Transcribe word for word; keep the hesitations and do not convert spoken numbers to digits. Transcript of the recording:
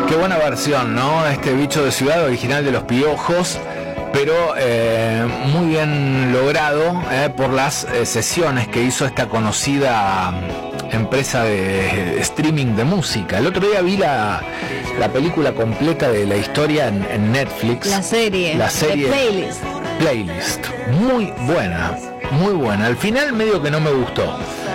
Qué buena versión, ¿no? Este Bicho de Ciudad, original de Los Piojos, pero eh, muy bien logrado eh, por las eh, sesiones que hizo esta conocida empresa de streaming de música. El otro día vi la, la película completa de la historia en, en Netflix. La serie. La serie. De Playlist. Playlist. Muy buena, muy buena. Al final medio que no me gustó.